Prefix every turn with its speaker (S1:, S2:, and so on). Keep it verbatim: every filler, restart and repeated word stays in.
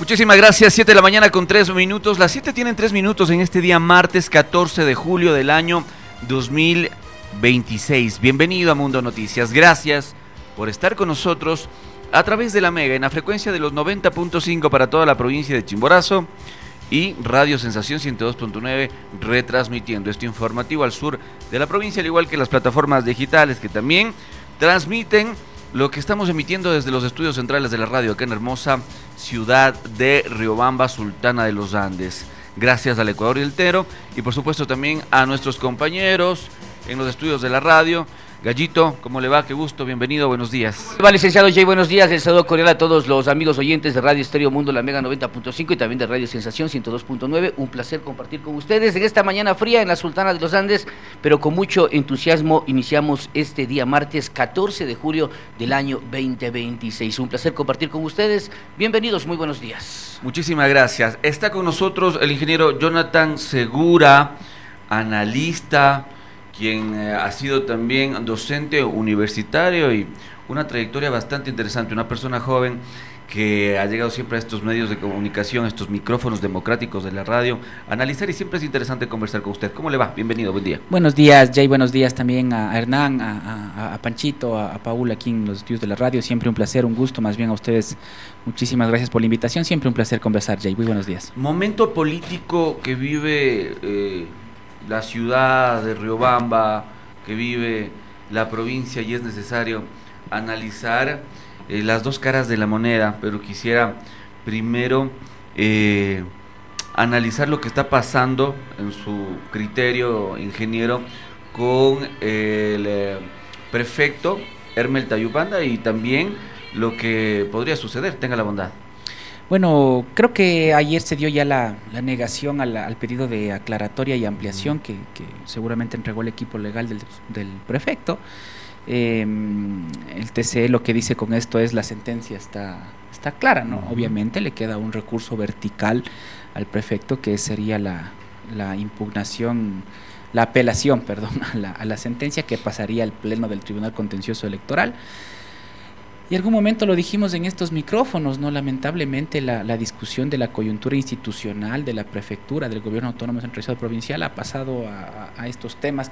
S1: Muchísimas gracias, siete de la mañana con tres minutos. Las siete tienen tres minutos en este día martes catorce de julio del año dos mil veintiséis. Bienvenido a Mundo Noticias. Gracias por estar con nosotros a través de la Mega, en la frecuencia de los noventa punto cinco para toda la provincia de Chimborazo y Radio Sensación ciento dos punto nueve retransmitiendo esto informativo al sur de la provincia, al igual que las plataformas digitales que también transmiten lo que estamos emitiendo desde los estudios centrales de la radio acá en la hermosa ciudad de Riobamba, Sultana de los Andes. Gracias al Ecuador y el Tero y por supuesto también a nuestros compañeros en los estudios de la radio. Gallito, ¿cómo le va? Qué gusto, bienvenido, buenos días.
S2: Va, licenciado Jay, buenos días. El saludo cordial a todos los amigos oyentes de Radio Estéreo Mundo, la Mega noventa punto cinco y también de Radio Sensación ciento dos punto nueve. Un placer compartir con ustedes en esta mañana fría en la Sultana de los Andes, pero con mucho entusiasmo iniciamos este día martes catorce de julio del año veinte veintiséis. Un placer compartir con ustedes. Bienvenidos, muy buenos días.
S1: Muchísimas gracias. Está con nosotros el ingeniero Jonathan Segura, analista, quien eh, ha sido también docente universitario y una trayectoria bastante interesante, una persona joven que ha llegado siempre a estos medios de comunicación, estos micrófonos democráticos de la radio, a analizar, y siempre es interesante conversar con usted. ¿Cómo le va? Bienvenido, buen día.
S3: Buenos días, Jay, buenos días también a Hernán, a, a, a Panchito, a, a Paul aquí en los estudios de la radio. Siempre un placer, un gusto, más bien a ustedes. Muchísimas gracias por la invitación, siempre un placer conversar, Jay. Muy buenos días.
S1: Momento político que vive eh, la ciudad de Riobamba, que vive la provincia, y es necesario analizar eh, las dos caras de la moneda, pero quisiera primero eh, analizar lo que está pasando en su criterio, ingeniero, con el eh, prefecto Hermel Tayupanda y también lo que podría suceder. Tenga la bondad.
S3: Bueno, creo que ayer se dio ya la, la negación a la, al pedido de aclaratoria y ampliación que, que seguramente entregó el equipo legal del, del prefecto. Eh, el T C E lo que dice con esto es la sentencia está, está clara, ¿no? Uh-huh. Obviamente le queda un recurso vertical al prefecto, que sería la, la impugnación, la apelación, perdón, a la, a la sentencia, que pasaría al pleno del Tribunal Contencioso Electoral. Y en algún momento lo dijimos en estos micrófonos, ¿no? Lamentablemente la, la discusión de la coyuntura institucional de la prefectura, del gobierno autónomo centralizado provincial, ha pasado a, a estos temas